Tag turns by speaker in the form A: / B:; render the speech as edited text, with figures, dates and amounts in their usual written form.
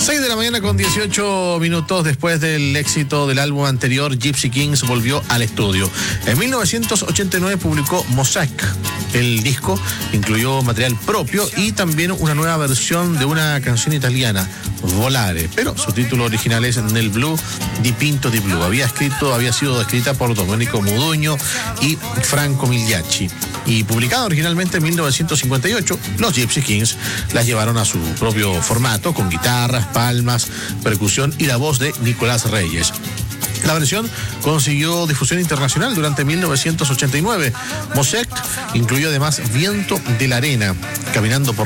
A: 6 de la mañana con 18 minutos después del éxito del álbum anterior, Gypsy Kings volvió al estudio. En 1989 publicó Mosaic. El disco incluyó material propio y también una nueva versión de una canción italiana, Volare, pero su título original es Nel Blu di Pinto di Blu. Había sido escrita por Domenico Modugno y Franco Migliacci y publicada originalmente en 1958. Los Gypsy Kings las llevaron a su propio formato con guitarras, palmas, percusión y la voz de Nicolás Reyes. La versión consiguió difusión internacional durante 1989. Mosaic incluyó además Viento de la Arena, Caminando por